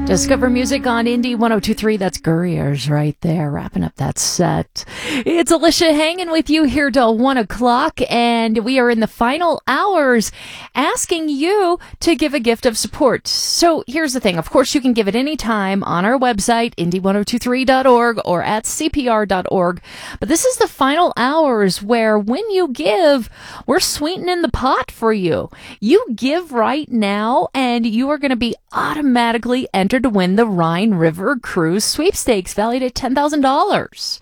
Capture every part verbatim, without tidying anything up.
Discover music on Indie one oh two three. That's Gurriers right there, wrapping up that set. It's Alicia hanging with you here till one o'clock, and we are in the final hours asking you to give a gift of support. So here's the thing. Of course, you can give it any time on our website, indie one oh two three dot org or at c p r dot org. But this is the final hours where when you give, we're sweetening the pot for you. You give right now, and you are going to be automatically entered to win the Rhine River Cruise Sweepstakes valued at ten thousand dollars.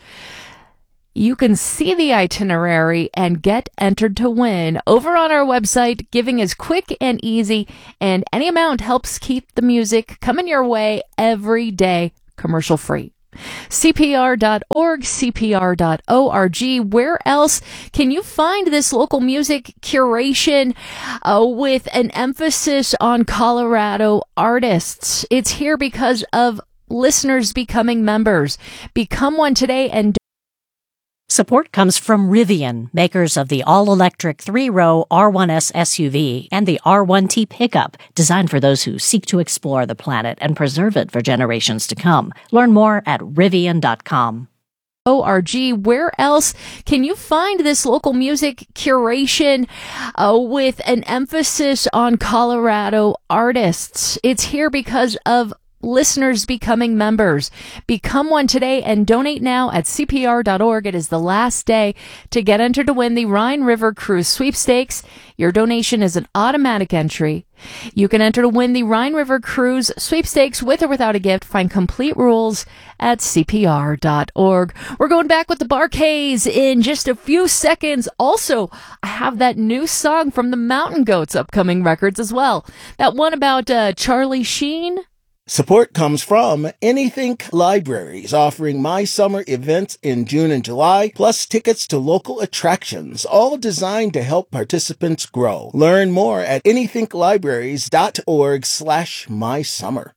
You can see the itinerary and get entered to win over on our website. Giving is quick and easy, and any amount helps keep the music coming your way every day, commercial free. c p r dot org, c p r dot org. Where else can you find this local music curation uh, with an emphasis on Colorado artists? It's here because of listeners becoming members. Become one today and Support comes from Rivian, makers of the all-electric three-row R one S S U V and the R one T pickup, designed for those who seek to explore the planet and preserve it for generations to come. Learn more at rivian dot com. O R G. Where else can you find this local music curation uh, with an emphasis on Colorado artists? It's here because of listeners becoming members. Become one today and donate now at c p r dot org. It is the last day to get entered to win the Rhine River Cruise Sweepstakes. Your donation is an automatic entry. You can enter to win the Rhine River Cruise Sweepstakes with or without a gift. Find complete rules at c p r dot org. We're going back with the Bar-Kays in just a few seconds. Also, I have that new song from the Mountain Goats upcoming records as well. That one about uh, Charlie Sheen. Support comes from Anythink Libraries, offering My Summer events in June and July, plus tickets to local attractions, all designed to help participants grow. Learn more at anythink libraries dot org slash my summer.